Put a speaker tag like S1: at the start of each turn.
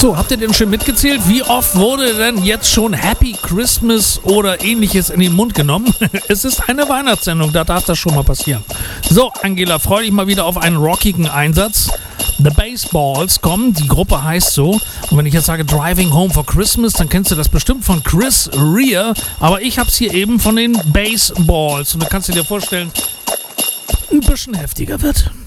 S1: So, habt ihr denn schon mitgezählt? Wie oft wurde denn jetzt schon Happy Christmas oder ähnliches in den Mund genommen? Es ist eine Weihnachtssendung, da darf das schon mal passieren. So, Angela, freu dich mal wieder auf einen rockigen Einsatz. The Baseballs kommen, die Gruppe heißt so. Und wenn ich jetzt sage Driving Home for Christmas, dann kennst du das bestimmt von Chris Rea. Aber ich hab's hier eben von den Baseballs. Und da kannst du dir vorstellen, ein bisschen heftiger wird.